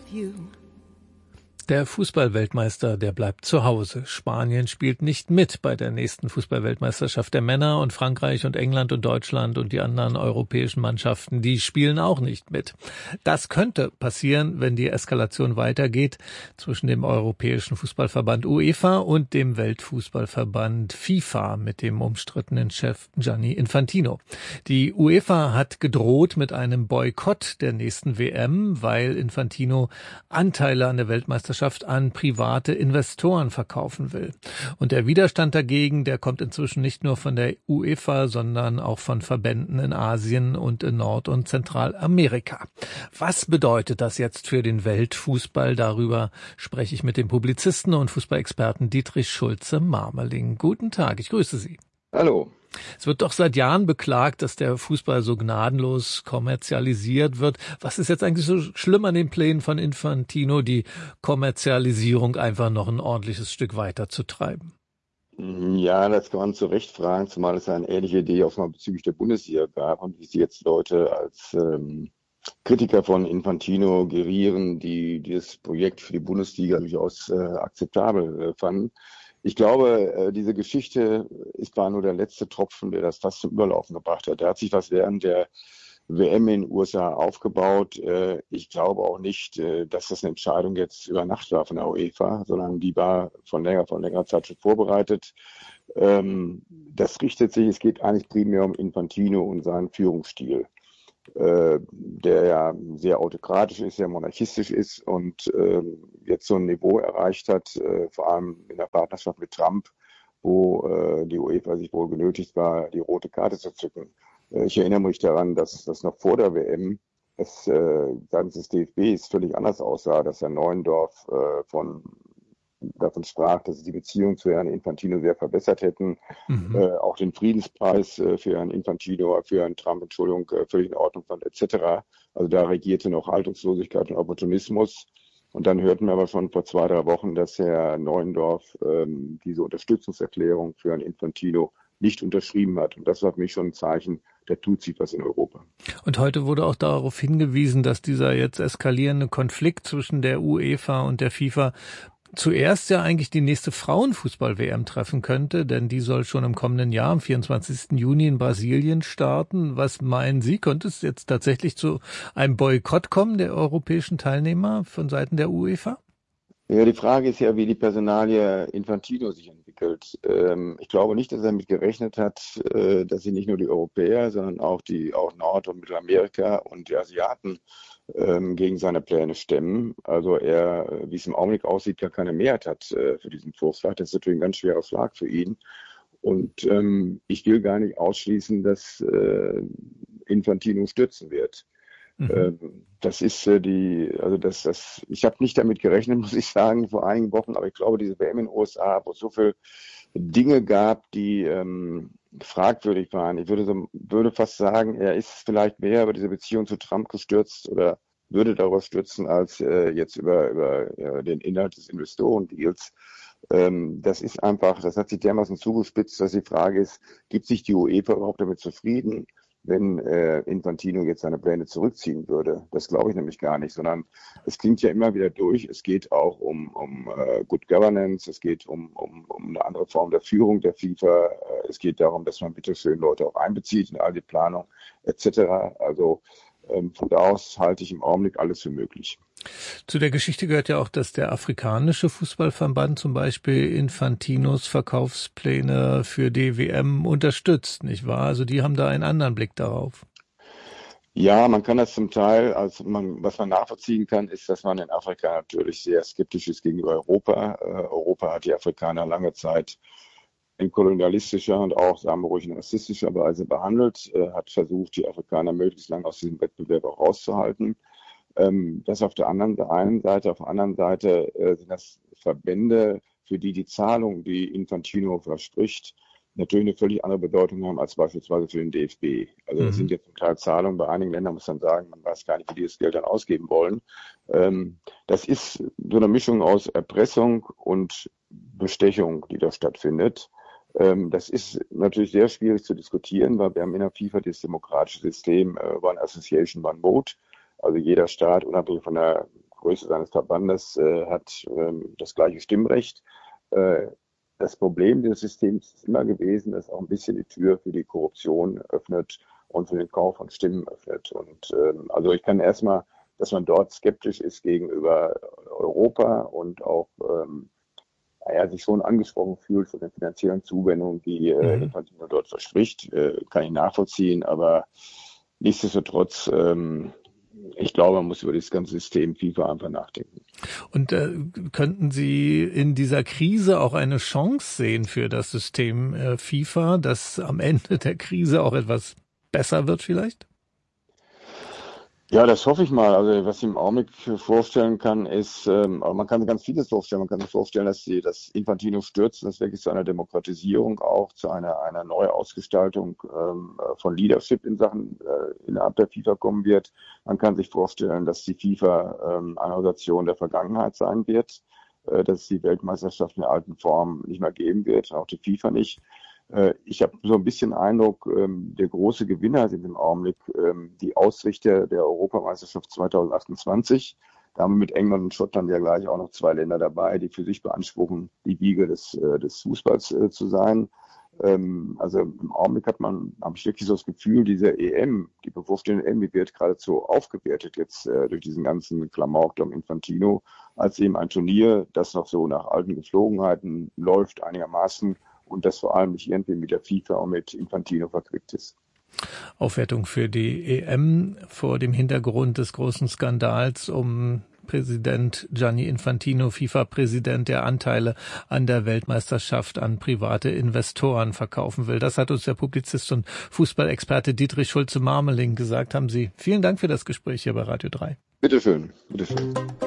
you. Der Fußballweltmeister, der bleibt zu Hause. Spanien spielt nicht mit bei der nächsten Fußballweltmeisterschaft der Männer und Frankreich und England und Deutschland und die anderen europäischen Mannschaften, die spielen auch nicht mit. Das könnte passieren, wenn die Eskalation weitergeht zwischen dem Europäischen Fußballverband UEFA und dem Weltfußballverband FIFA mit dem umstrittenen Chef Gianni Infantino. Die UEFA hat gedroht mit einem Boykott der nächsten WM, weil Infantino Anteile an der Weltmeisterschaft an private Investoren verkaufen will. Und der Widerstand dagegen, der kommt inzwischen nicht nur von der UEFA, sondern auch von Verbänden in Asien und in Nord- und Zentralamerika. Was bedeutet das jetzt für den Weltfußball? Darüber spreche ich mit dem Publizisten und Fußballexperten Dietrich Schulze-Marmeling. Guten Tag, ich grüße Sie. Hallo. Es wird doch seit Jahren beklagt, dass der Fußball so gnadenlos kommerzialisiert wird. Was ist jetzt eigentlich so schlimm an den Plänen von Infantino, die Kommerzialisierung einfach noch ein ordentliches Stück weiter zu treiben? Ja, das kann man zu Recht fragen, zumal es eine ähnliche Idee auch mal bezüglich der Bundesliga gab und wie sie jetzt Leute als Kritiker von Infantino gerieren, die dieses Projekt für die Bundesliga durchaus akzeptabel fanden. Ich glaube, diese Geschichte war nur der letzte Tropfen, der das fast zum Überlaufen gebracht hat. Da hat sich was während der WM in den USA aufgebaut. Ich glaube auch nicht, dass das eine Entscheidung jetzt über Nacht war von der UEFA, sondern die war von längerer Zeit schon vorbereitet. Das richtet sich, es geht eigentlich primär um Infantino und seinen Führungsstil, der ja sehr autokratisch ist, sehr monarchistisch ist und jetzt so ein Niveau erreicht hat, vor allem in der Partnerschaft mit Trump, wo die UEFA sich wohl genötigt war, die rote Karte zu zücken. Ich erinnere mich daran, dass das noch vor der WM seitens des DFBs völlig anders aussah, dass Herr Neuendorf davon sprach, dass sie die Beziehung zu Herrn Infantino sehr verbessert hätten. Auch den Friedenspreis für Herrn Infantino, für Herrn Trump, völlig in Ordnung fand, etc. Also da regierte noch Haltungslosigkeit und Opportunismus. Und dann hörten wir aber schon vor 2-3 Wochen, dass Herr Neuendorf diese Unterstützungserklärung für Herrn Infantino nicht unterschrieben hat. Und das war für mich schon ein Zeichen, der tut sich was in Europa. Und heute wurde auch darauf hingewiesen, dass dieser jetzt eskalierende Konflikt zwischen der UEFA und der FIFA zuerst ja eigentlich die nächste Frauenfußball-WM treffen könnte, denn die soll schon im kommenden Jahr, am 24. Juni in Brasilien starten. Was meinen Sie, könnte es jetzt tatsächlich zu einem Boykott kommen der europäischen Teilnehmer von Seiten der UEFA? Ja, die Frage ist ja, wie die Personalie Infantino sich entwickelt. Ich glaube nicht, dass er damit gerechnet hat, dass sie nicht nur die Europäer, sondern auch Nord- und Mittelamerika und die Asiaten gegen seine Pläne stemmen. Also er, wie es im Augenblick aussieht, gar keine Mehrheit hat für diesen Vorschlag. Das ist natürlich ein ganz schwerer Schlag für ihn. Und ich will gar nicht ausschließen, dass Infantino stürzen wird. Das ist ich habe nicht damit gerechnet, muss ich sagen, vor einigen Wochen, aber ich glaube, diese WM in den USA, wo es so viele Dinge gab, die fragwürdig waren. Ich würde fast sagen, er ist vielleicht mehr über diese Beziehung zu Trump gestürzt oder würde darüber stürzen, als jetzt über den Inhalt des Investorendeals. Das ist einfach, das hat sich dermaßen zugespitzt, dass die Frage ist, gibt sich die UEFA überhaupt damit zufrieden, wenn Infantino jetzt seine Pläne zurückziehen würde? Das glaube ich nämlich gar nicht, sondern es klingt ja immer wieder durch. Es geht auch um Good Governance, es geht um eine andere Form der Führung der FIFA. Es geht darum, dass man bitteschön Leute auch einbezieht in all die Planung etc. Also von da aus halte ich im Augenblick alles für möglich. Zu der Geschichte gehört ja auch, dass der afrikanische Fußballverband zum Beispiel Infantinos Verkaufspläne für die WM unterstützt, nicht wahr? Also die haben da einen anderen Blick darauf. Ja, man kann das zum Teil, was man nachvollziehen kann, ist, dass man in Afrika natürlich sehr skeptisch ist gegenüber Europa. Europa hat die Afrikaner lange Zeit in kolonialistischer und auch, sagen wir ruhig, in rassistischer Weise behandelt, hat versucht, die Afrikaner möglichst lange aus diesem Wettbewerb auch rauszuhalten. Das auf der einen Seite. Auf der anderen Seite sind das Verbände, für die Zahlung, die Infantino verspricht, natürlich eine völlig andere Bedeutung haben als beispielsweise für den DFB. Also das sind jetzt zum Teil Zahlungen, bei einigen Ländern muss man sagen, man weiß gar nicht, wie die das Geld dann ausgeben wollen. Das ist so eine Mischung aus Erpressung und Bestechung, die da stattfindet. Das ist natürlich sehr schwierig zu diskutieren, weil wir haben in der FIFA das demokratische System One Association, One Vote. Also jeder Staat, unabhängig von der Größe seines Verbandes hat das gleiche Stimmrecht. Das Problem des Systems ist immer gewesen, dass auch ein bisschen die Tür für die Korruption öffnet und für den Kauf von Stimmen öffnet. Und also ich kann erstmal, dass man dort skeptisch ist gegenüber Europa und auch sich schon angesprochen fühlt von den finanziellen Zuwendungen, die Infantino dort verspricht, kann ich nachvollziehen. Aber nichtsdestotrotz, ich glaube, man muss über das ganze System FIFA einfach nachdenken. Und könnten Sie in dieser Krise auch eine Chance sehen für das System FIFA, dass am Ende der Krise auch etwas besser wird vielleicht? Ja, das hoffe ich mal. Also was ich im Augenblick vorstellen kann, ist, aber man kann sich ganz vieles vorstellen. Man kann sich vorstellen, dass das Infantino stürzt, dass wirklich zu einer Demokratisierung auch, zu einer Neuausgestaltung von Leadership in Sachen innerhalb der FIFA kommen wird. Man kann sich vorstellen, dass die FIFA eine Organisation der Vergangenheit sein wird, dass es die Weltmeisterschaft in der alten Form nicht mehr geben wird, auch die FIFA nicht. Ich habe so ein bisschen Eindruck, der große Gewinner sind im Augenblick die Ausrichter der Europameisterschaft 2028. Da haben wir mit England und Schottland ja gleich auch noch 2 Länder dabei, die für sich beanspruchen, die Wiege des Fußballs zu sein. Also im Augenblick habe ich wirklich so das Gefühl, diese EM, die bevorstehende EM, die wird geradezu aufgewertet jetzt durch diesen ganzen Klamauk um Infantino, als eben ein Turnier, das noch so nach alten Geflogenheiten läuft einigermaßen, und das vor allem nicht irgendwie mit der FIFA und mit Infantino verquickt ist. Aufwertung für die EM vor dem Hintergrund des großen Skandals um Präsident Gianni Infantino, FIFA-Präsident, der Anteile an der Weltmeisterschaft an private Investoren verkaufen will. Das hat uns der Publizist und Fußballexperte Dietrich Schulze-Marmeling gesagt. Haben Sie. Vielen Dank für das Gespräch hier bei Radio 3. Bitteschön, bitteschön.